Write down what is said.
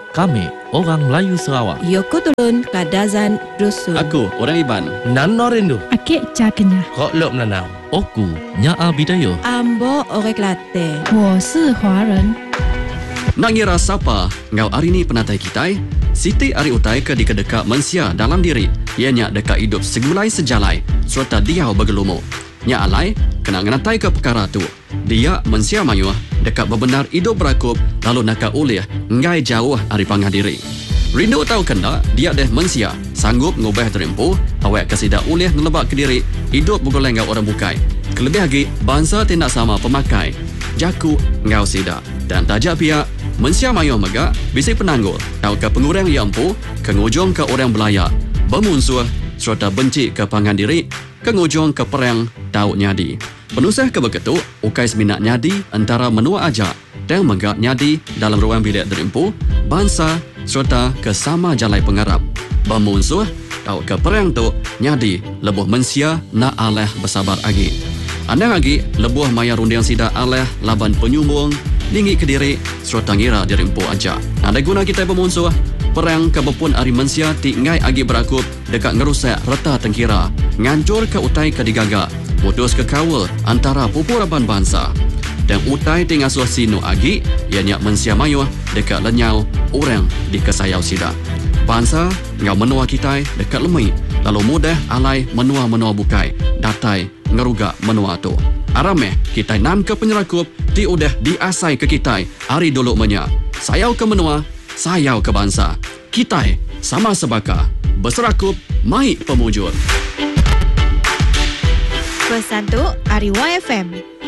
Kami orang Melayu Sarawak. Yoko turun Kadazan Dusun. Aku orang Iban. Nan Norindu. Akik Cakenya. Kok lop nanau. Oku Nyaa Bidayo. Ambo Orang Kelantan. 我是华人。 Nak ngira siapa ngau hari ni penatai kita? Siti ari utai ke dekat mensia dalam diri. Ianya dekat hidup segulai sejalai serta dia bergelumuk. Nya alai kena ngenatai ke perkara tu. Dia mensia mayuh dekat bebenar hidup berakup lalu nak ulih ngai jauh dari pangah diri. Rindu tahu kena dia deh mensia sanggup ngubah terempuh awak kesidak ulih ngelebak ke diri hidup bergoleng ngau orang bukai. Kelebih lagi bangsa tindak sama pemakai. Jaku ngau sidak dan tajak pihak mensia mayuh megak bisi penanggul tahu ke pengurang yang empu ke ngujung ke orang belayak bermunsuh serta benci ke pangan diri ke ngujung ke perang tahu nyadi. Penusah ke begitu ukai seminat nyadi antara menua aja dan megak nyadi dalam ruang bilik terimpu bangsa serta ke sama jalai pengarap bermunsuh tahu ke perang tu nyadi lebuh mensia nak aleh bersabar lagi. Andang lagi lebuh maya rundiang sida aleh laban penyumbung tinggi ke diri serta ngira dirimpu aja. Ada guna kita bermunsuh perang kebepun ari mensia tinggai agi berakup dekat ngerusak reta tengkira ngancur ke utai ke digagak putus ke kawal antara pupuraban bangsa dan utai tingasuh sinu agi ianya mensia mayuh dekat lenyau orang di kesayau sida. Bangsa ngau menua kita dekat lemai lalu mudah alai menua-menua bukai datai ngerugak menua tu. Arameh kita nam ke penyerakup ti udah diasai ke kita hari dulu menya. Sayau ke menua, sayau ke bangsa. Kita sama sebaka berserakup mai pemujur. Pesan tu Ari YFM.